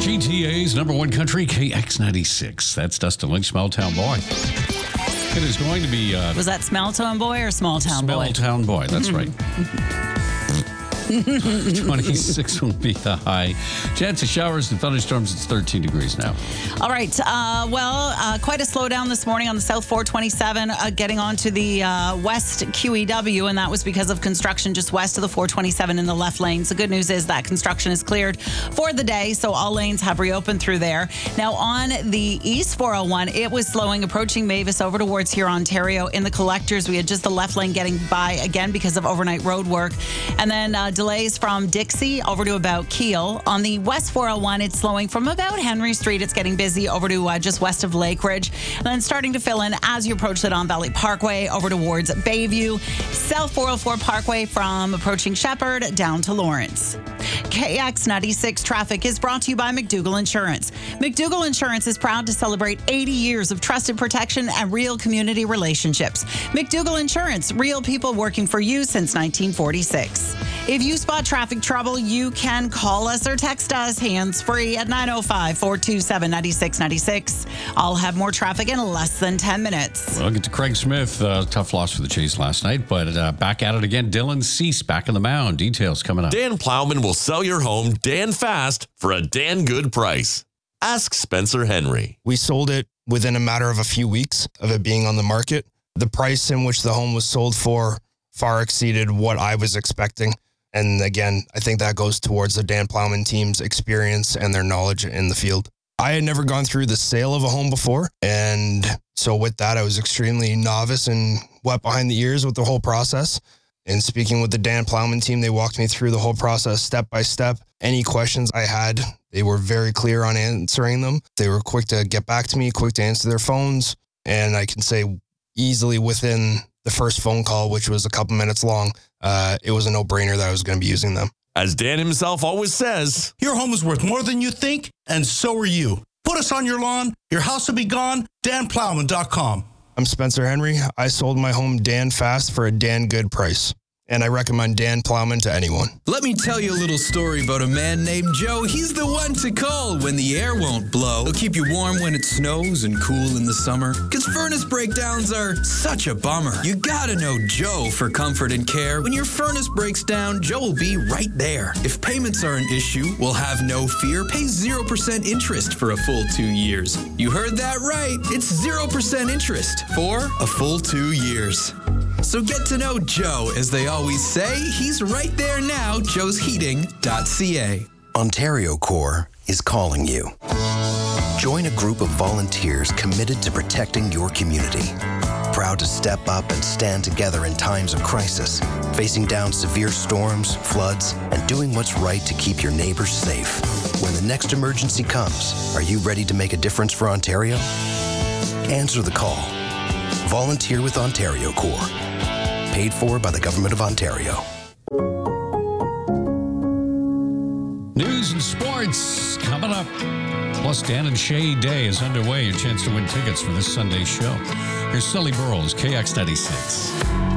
GTA's number one country, KX96. That's Dustin Lynch, Small Town Boy. It is going to be... Was that Small Town Boy or Small Town Boy? Small Town Boy, that's right. 26 will be the high. Chance of showers and thunderstorms, it's 13 degrees now. All right. Quite a slowdown this morning on the South 427, getting onto the West QEW, and that was because of construction just west of the 427 in the left lanes. The good news is that construction is cleared for the day, so all lanes have reopened through there. Now, on the East 401, it was slowing, approaching Mavis over towards here, Ontario. In the collectors, we had just the left lane getting by again because of overnight road work. And then delays from Dixie over to about Keele. On the West 401, it's slowing from about Henry Street. It's getting busy over to just west of Lake Ridge. And then starting to fill in as you approach the Don Valley Parkway over towards Bayview. South 404 Parkway from approaching Shepherd down to Lawrence. KX96 traffic is brought to you by McDougall Insurance. McDougall Insurance is proud to celebrate 80 years of trusted protection and real community relationships. McDougall Insurance, real people working for you since 1946. If you spot traffic trouble, you can call us or text us hands-free at 905-427-9696. I'll have more traffic in less than 10 minutes. We'll get to Craig Smith. Tough loss for the Chase last night, but back at it again. Dylan Cease back on the mound. Details coming up. Dan Plowman will sell your home Dan fast for a Dan good price. Ask Spencer Henry. We sold it within a matter of a few weeks of it being on the market. The price in which the home was sold for far exceeded what I was expecting. And again, I think that goes towards the Dan Plowman team's experience and their knowledge in the field. I had never gone through the sale of a home before. And so with that, I was extremely novice and wet behind the ears with the whole process. And speaking with the Dan Plowman team, they walked me through the whole process step by step. Any questions I had, they were very clear on answering them. They were quick to get back to me, quick to answer their phones. And I can say easily within the first phone call, which was a couple minutes long, it was a no-brainer that I was going to be using them. As Dan himself always says, your home is worth more than you think, and so are you. Put us on your lawn. Your house will be gone. DanPlowman.com. I'm Spencer Henry. I sold my home Dan fast for a Dan good price. And I recommend Dan Plowman to anyone. Let me tell you a little story about a man named Joe. He's the one to call when the air won't blow. He'll keep you warm when it snows and cool in the summer. Because furnace breakdowns are such a bummer. You gotta know Joe for comfort and care. When your furnace breaks down, Joe will be right there. If payments are an issue, we'll have no fear. Pay 0% interest for a full 2 years. You heard that right. It's 0% interest for a full 2 years. So get to know Joe. As they always say, he's right there now, joesheating.ca. Ontario Corps is calling you. Join a group of volunteers committed to protecting your community. Proud to step up and stand together in times of crisis, facing down severe storms, floods, and doing what's right to keep your neighbors safe. When the next emergency comes, are you ready to make a difference for Ontario? Answer the call. Volunteer with Ontario Corps. Paid for by the Government of Ontario. News and sports coming up. Plus, Dan and Shay Day is underway. A chance to win tickets for this Sunday's show. Here's Sully Burrows, KX96.